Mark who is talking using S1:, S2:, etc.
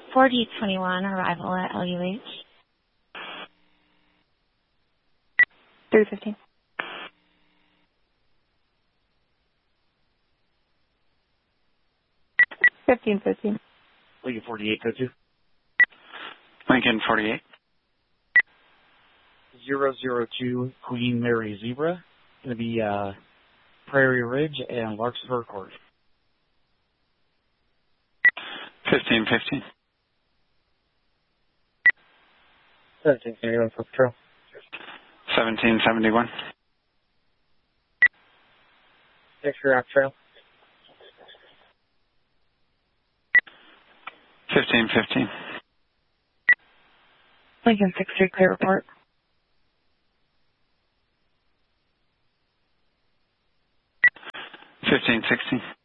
S1: 4D21, arrival at LUH.
S2: 315. Fifteen 15.
S3: Lincoln 4802.
S4: Lincoln 48.
S3: 002 Queen Mary Zebra. Going to be Prairie Ridge and Larkspur Court.
S4: 1515.
S3: 1771 for patrol.
S4: 1771.
S3: Picture Rock Trail.
S4: 1515.
S2: Lincoln 63, clear report.
S4: 1516.